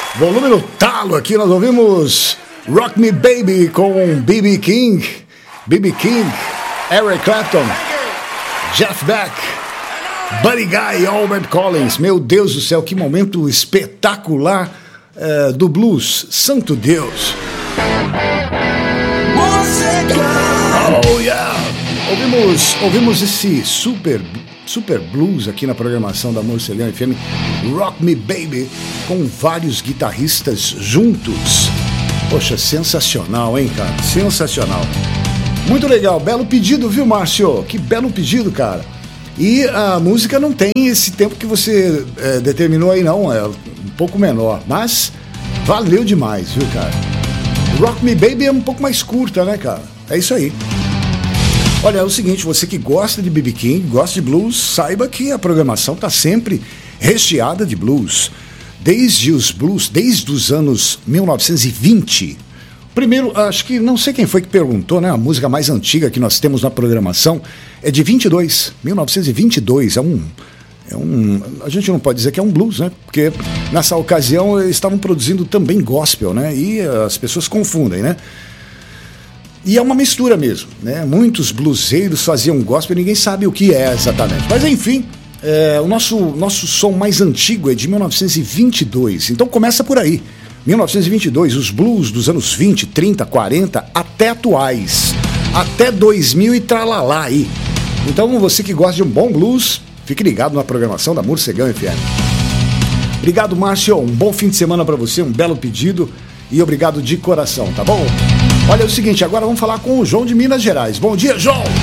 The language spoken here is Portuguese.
Volume no talo aqui, nós ouvimos Rock Me Baby com B.B. King, Eric Clapton, Jeff Beck, Buddy Guy e Albert Collins. Meu Deus do céu, que momento espetacular do blues, santo Deus. Oh yeah! Ouvimos esse super blues aqui na programação da Morcelhão FM, Rock Me Baby, com vários guitarristas juntos. Poxa, sensacional, hein, cara? Sensacional. Muito legal, belo pedido, viu, Márcio? Que belo pedido, cara. E a música não tem esse tempo que você determinou aí, não. É um pouco menor, mas valeu demais, viu, cara? Rock Me Baby é um pouco mais curta, né, cara? É isso aí. Olha, é o seguinte, você que gosta de B.B. King, gosta de blues, saiba que a programação está sempre recheada de blues. Desde os anos 1920. Primeiro, acho que, não sei quem foi que perguntou, né? A música mais antiga que nós temos na programação é de 1922. A gente não pode dizer que é um blues, né? Porque nessa ocasião eles estavam produzindo também gospel, né? E as pessoas confundem, né? E é uma mistura mesmo, né? Muitos bluseiros faziam gospel e ninguém sabe o que é exatamente. Mas enfim, o nosso som mais antigo é de 1922. Então começa por aí. 1922, os blues dos anos 20, 30, 40, até atuais. Até 2000 e tralalá aí. Então você que gosta de um bom blues, fique ligado na programação da Morcegão FM. Obrigado, Márcio. Um bom fim de semana para você, um belo pedido. E obrigado de coração, tá bom? Olha, é o seguinte, agora vamos falar com o João de Minas Gerais. Bom dia, João!